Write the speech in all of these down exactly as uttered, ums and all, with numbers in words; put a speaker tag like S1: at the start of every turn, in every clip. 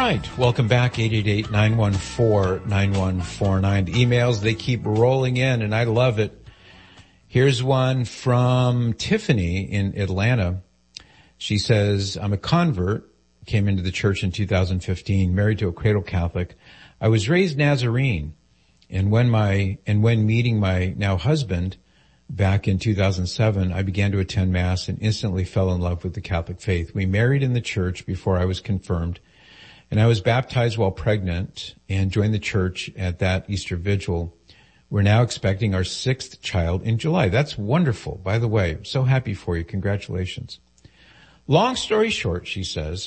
S1: right. Welcome back. eight eight eight, nine one four, nine one four nine. The emails, they keep rolling in, and I love it. Here's one from Tiffany in Atlanta. She says, I'm a convert, came into the church in two thousand fifteen, married to a cradle Catholic. I was raised Nazarene, and when my, and when meeting my now husband back in two thousand seven, I began to attend Mass and instantly fell in love with the Catholic faith. We married in the church before I was confirmed, and I was baptized while pregnant and joined the church at that Easter Vigil. We're now expecting our sixth child in July. That's wonderful, by the way. I'm so happy for you. Congratulations. Long story short, she says,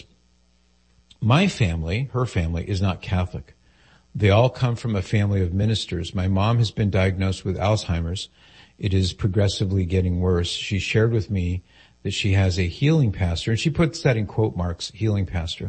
S1: my family, her family, is not Catholic. They all come from a family of ministers. My mom has been diagnosed with Alzheimer's. It is progressively getting worse. She shared with me that she has a healing pastor, and she puts that in quote marks, healing pastor,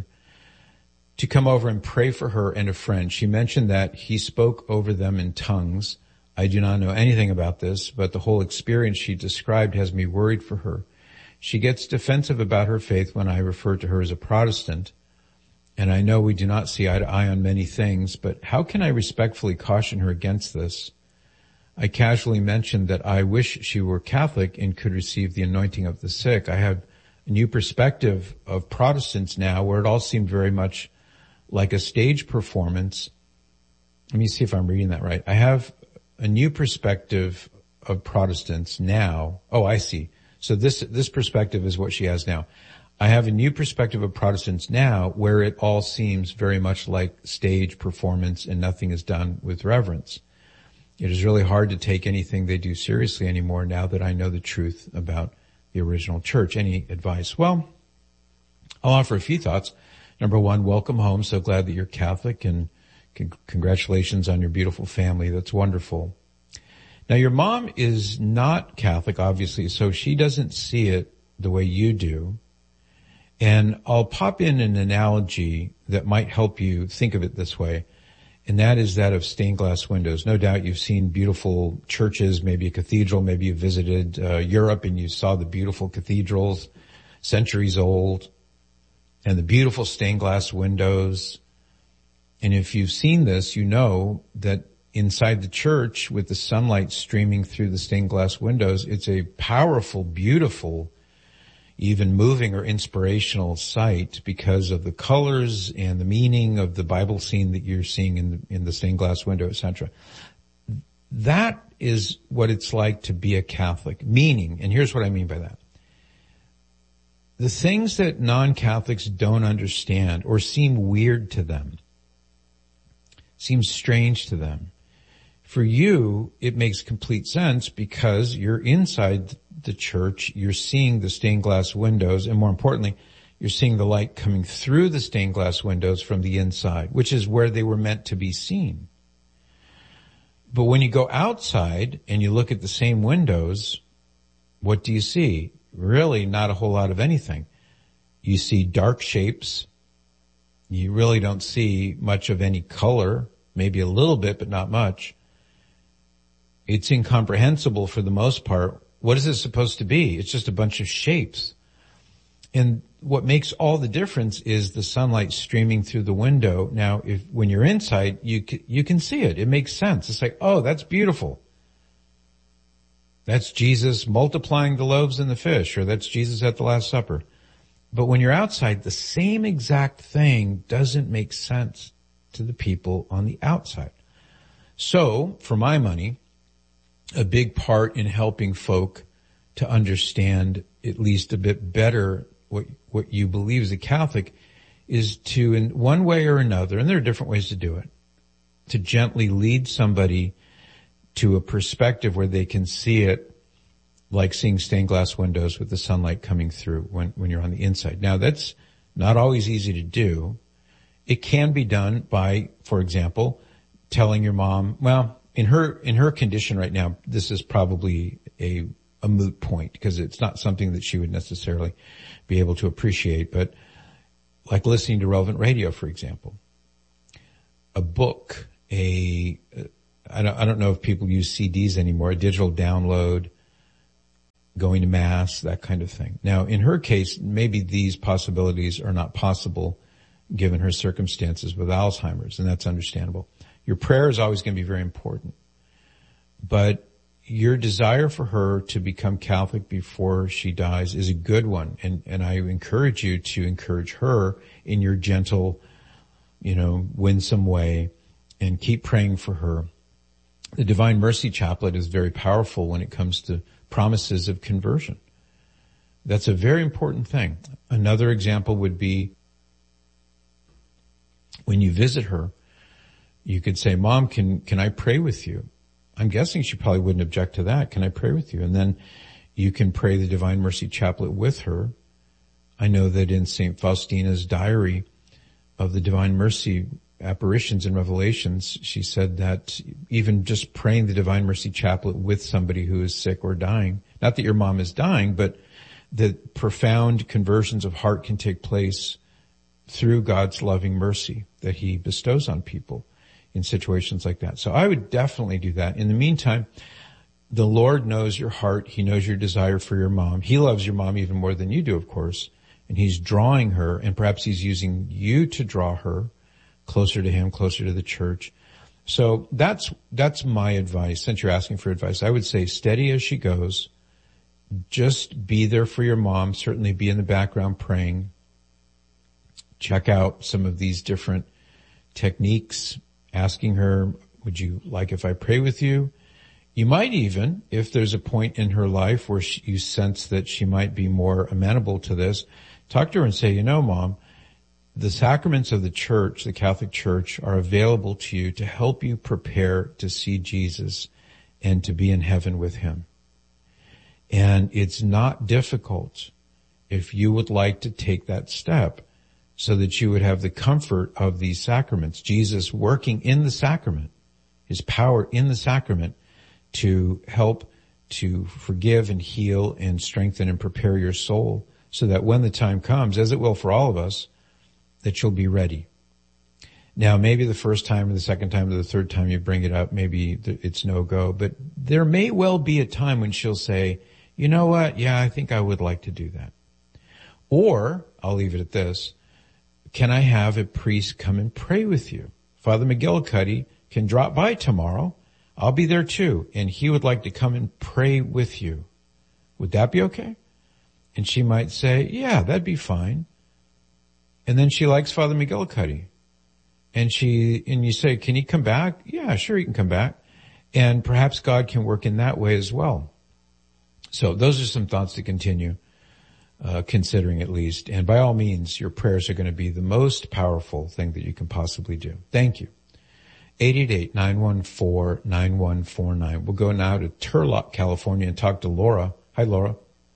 S1: to come over and pray for her and a friend. She mentioned that he spoke over them in tongues. I do not know anything about this, but the whole experience she described has me worried for her. She gets defensive about her faith when I refer to her as a Protestant, and I know we do not see eye to eye on many things, but how can I respectfully caution her against this? I casually mentioned that I wish she were Catholic and could receive the anointing of the sick. I have a new perspective of Protestants now where it all seemed very much like a stage performance. Let me see if I'm reading that right. I have a new perspective of Protestants now. Oh, I see. So this, this perspective is what she has now. I have a new perspective of Protestants now where it all seems very much like stage performance and nothing is done with reverence. It is really hard to take anything they do seriously anymore now that I know the truth about the original church. Any advice? Well, I'll offer a few thoughts. Number one, welcome home. So glad that you're Catholic, and con- congratulations on your beautiful family. That's wonderful. Now, your mom is not Catholic, obviously, so she doesn't see it the way you do. And I'll pop in an analogy that might help you think of it this way, and that is that of stained glass windows. No doubt you've seen beautiful churches, maybe a cathedral, maybe you visited uh, Europe and you saw the beautiful cathedrals, centuries old, and the beautiful stained glass windows. And if you've seen this, you know that inside the church with the sunlight streaming through the stained glass windows, it's a powerful, beautiful, even moving or inspirational sight because of the colors and the meaning of the Bible scene that you're seeing in the, in the stained glass window, et cetera. That is what it's like to be a Catholic. Meaning, and here's what I mean by that. The things that non-Catholics don't understand or seem weird to them, seem strange to them, for you, it makes complete sense because you're inside the church, you're seeing the stained glass windows, and more importantly, you're seeing the light coming through the stained glass windows from the inside, which is where they were meant to be seen. But when you go outside and you look at the same windows, what do you see? Really not a whole lot of anything. You see dark shapes. You really don't see much of any color, maybe a little bit, but not much. It's incomprehensible for the most part. What is this supposed to be? It's just a bunch of shapes. And what makes all the difference is the sunlight streaming through the window. Now, if when you're inside, you c- you can see it. It makes sense. It's like, oh, that's beautiful. That's Jesus multiplying the loaves and the fish, or that's Jesus at the Last Supper. But when you're outside, the same exact thing doesn't make sense to the people on the outside. So, for my money, a big part in helping folk to understand at least a bit better what what you believe as a Catholic is to, in one way or another, and there are different ways to do it, to gently lead somebody to a perspective where they can see it like seeing stained glass windows with the sunlight coming through when, when you're on the inside. Now, that's not always easy to do. It can be done by, for example, telling your mom, well, in her, in her condition right now, this is probably a, a moot point because it's not something that she would necessarily be able to appreciate, but like listening to relevant radio, for example, a book, a, I don't, I don't know if people use C Ds anymore, a digital download, going to Mass, that kind of thing. Now, in her case, maybe these possibilities are not possible given her circumstances with Alzheimer's, and that's understandable. Your prayer is always going to be very important. But your desire for her to become Catholic before she dies is a good one. And, and I encourage you to encourage her in your gentle, you know, winsome way, and keep praying for her. The Divine Mercy Chaplet is very powerful when it comes to promises of conversion. That's a very important thing. Another example would be when you visit her, you could say, Mom, can, can I pray with you? I'm guessing she probably wouldn't object to that. Can I pray with you? And then you can pray the Divine Mercy Chaplet with her. I know that in Saint Faustina's diary of the Divine Mercy apparitions and revelations, she said that even just praying the Divine Mercy Chaplet with somebody who is sick or dying, not that your mom is dying, but that profound conversions of heart can take place through God's loving mercy that he bestows on people in situations like that. So I would definitely do that. In the meantime, the Lord knows your heart. He knows your desire for your mom. He loves your mom even more than you do, of course. And he's drawing her, and perhaps he's using you to draw her closer to him, closer to the church. So that's, that's my advice. Since you're asking for advice, I would say steady as she goes. Just be there for your mom. Certainly be in the background praying. Check out some of these different techniques, asking her, would you like if I pray with you? You might even, if there's a point in her life where she, you sense that she might be more amenable to this, talk to her and say, you know, Mom, the sacraments of the church, the Catholic Church, are available to you to help you prepare to see Jesus and to be in heaven with him. And it's not difficult if you would like to take that step so that you would have the comfort of these sacraments, Jesus working in the sacrament, his power in the sacrament to help to forgive and heal and strengthen and prepare your soul so that when the time comes, as it will for all of us, that you'll be ready. Now, maybe the first time or the second time or the third time you bring it up, maybe it's no go, but there may well be a time when she'll say, you know what? Yeah, I think I would like to do that. Or, I'll leave it at this, can I have a priest come and pray with you? Father McGillicuddy can drop by tomorrow. I'll be there too, and he would like to come and pray with you. Would that be okay? And she might say, yeah, that'd be fine. And then she likes Father McGillicuddy. And she, and you say, can he come back? Yeah, sure, he can come back. And perhaps God can work in that way as well. So those are some thoughts to continue, uh, considering at least. And by all means, your prayers are going to be the most powerful thing that you can possibly do. Thank you. eight eight eight, nine one four, nine one four nine. We'll go now to Turlock, California and talk to Laura. Hi, Laura.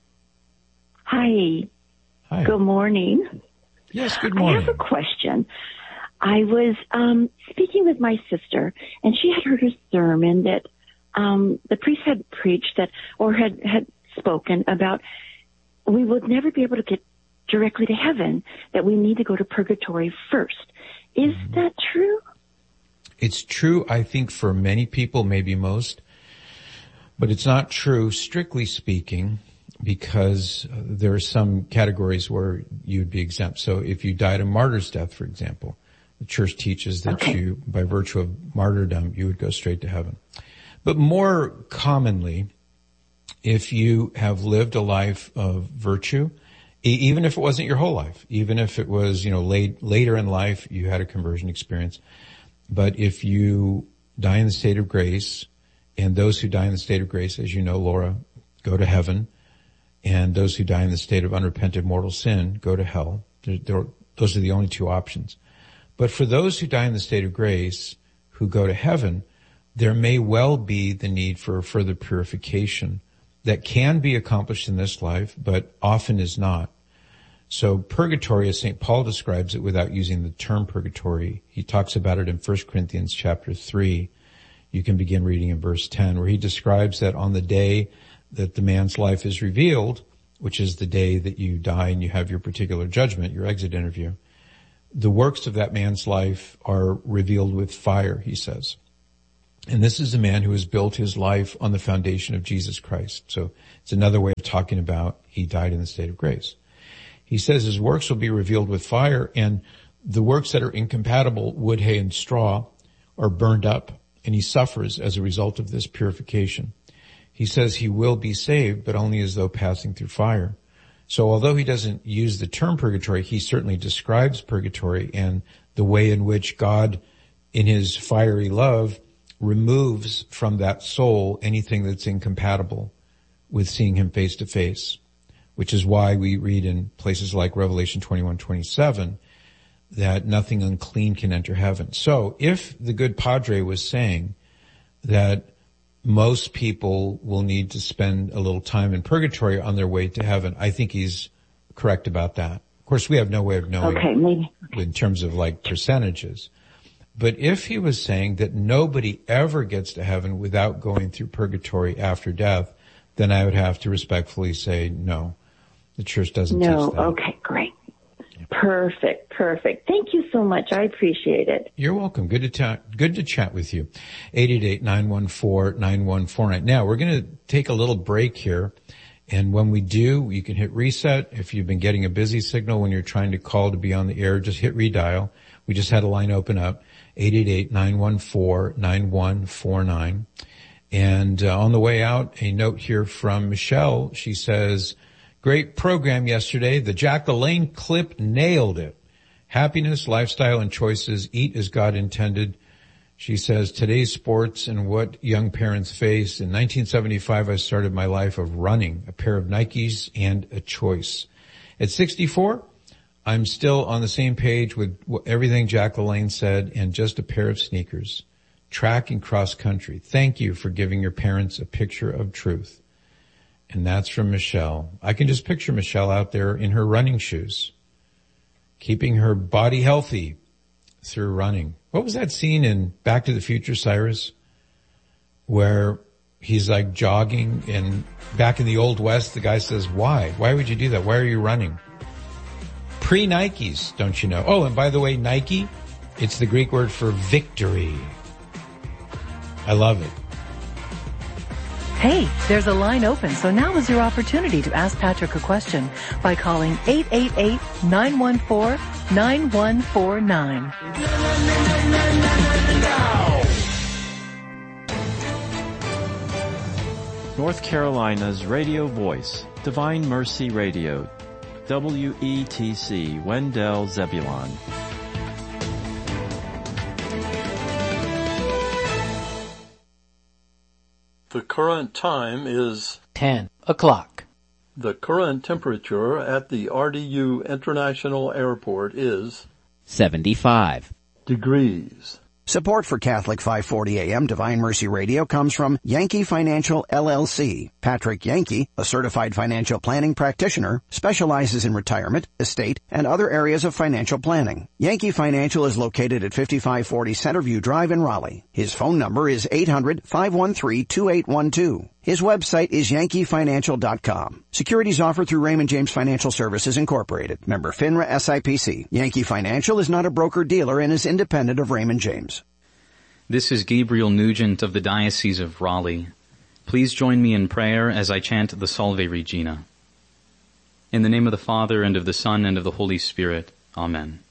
S2: Hi.
S1: Hi.
S2: Good morning.
S1: Yes, good morning.
S2: I have a question. I was um speaking with my sister, and she had heard a sermon that um the priest had preached that, or had, had spoken about, we would never be able to get directly to heaven, that we need to go to purgatory first. Is mm-hmm. that true?
S1: It's true, I think, for many people, maybe most, but it's not true, strictly speaking, because uh, there are some categories where you'd be exempt. So if you died a martyr's death, for example, the church teaches that okay. you, by virtue of martyrdom, you would go straight to heaven. But more commonly, if you have lived a life of virtue, e- even if it wasn't your whole life, even if it was, you know, late, later in life, you had a conversion experience. But if you die in the state of grace, and those who die in the state of grace, as you know, Laura, go to heaven, and those who die in the state of unrepented mortal sin go to hell. They're, they're, those are the only two options. But for those who die in the state of grace, who go to heaven, there may well be the need for further purification that can be accomplished in this life, but often is not. So purgatory, as Saint Paul describes it without using the term purgatory, he talks about it in First Corinthians chapter three. You can begin reading in verse ten, where he describes that on the day that the man's life is revealed, which is the day that you die and you have your particular judgment, your exit interview, the works of that man's life are revealed with fire, he says. And this is a man who has built his life on the foundation of Jesus Christ. So it's another way of talking about he died in the state of grace. He says his works will be revealed with fire, and The works that are incompatible, wood, hay, and straw, are burned up, and he suffers as a result of this purification. He says he will be saved, but only as though passing through fire. So although he doesn't use the term purgatory, he certainly describes purgatory and the way in which God, in his fiery love, removes from that soul anything that's incompatible with seeing him face to face, which is why we read in places like Revelation twenty-one twenty-seven that nothing unclean can enter heaven. So if the good Padre was saying that most people will need to spend a little time in purgatory on their way to heaven, I think he's correct about that. Of course, we have no way of knowing
S2: okay, maybe.
S1: in terms of like percentages. But if he was saying that nobody ever gets to heaven without going through purgatory after death, then I would have to respectfully say no. The church doesn't
S2: no,
S1: teach that.
S2: Okay, great. Perfect, perfect. Thank you so much. I appreciate it.
S1: You're welcome. Good to chat. Good to chat with you. eight eight eight, nine one four, nine one four nine. Now we're going to take a little break here, and when we do, you can hit reset. If you've been getting a busy signal when you're trying to call to be on the air, just hit redial. We just had a line open up, eight eight eight, nine one four, nine one four nine. And uh, on the way out, a note here from Michelle. She says, great program yesterday. The Jack LaLanne clip nailed it. Happiness, lifestyle, and choices. Eat as God intended. She says, today's sports and what young parents face. In nineteen seventy-five, I started my life of running, a pair of Nikes and a choice. At sixty-four, I'm still on the same page with everything Jack LaLanne said and just a pair of sneakers. Track and cross country. Thank you for giving your parents a picture of truth. And that's from Michelle. I can just picture Michelle out there in her running shoes, keeping her body healthy through running. What was that scene in Back to the Future, Cyrus, where he's like jogging and back in the Old West, the guy says, why? Why would you do that? Why are you running? Pre-Nikes, don't you know? Oh, and by the way, Nike, it's the Greek word for victory. I love it.
S3: Hey, there's a line open, so now is your opportunity to ask Patrick a question by calling eight eight eight, nine one four, nine one four nine.
S4: North Carolina's radio voice, Divine Mercy Radio, W E T C, Wendell Zebulon.
S5: The current time is
S6: ten o'clock.
S5: The current temperature at the R D U International Airport is
S6: seventy-five
S5: degrees.
S7: Support for Catholic five forty A M Divine Mercy Radio comes from Yankee Financial L L C. Patrick Yankee, a certified financial planning practitioner, specializes in retirement, estate, and other areas of financial planning. Yankee Financial is located at fifty-five forty Centerview Drive in Raleigh. His phone number is eight hundred, five one three, two eight one two. His website is yankee financial dot com. Securities offered through Raymond James Financial Services Incorporated. Member FINRA S I P C. Yankee Financial is not a broker-dealer and is independent of Raymond James.
S8: This is Gabriel Nugent of the Diocese of Raleigh. Please join me in prayer as I chant the Salve Regina. In the name of the Father, and of the Son, and of the Holy Spirit. Amen.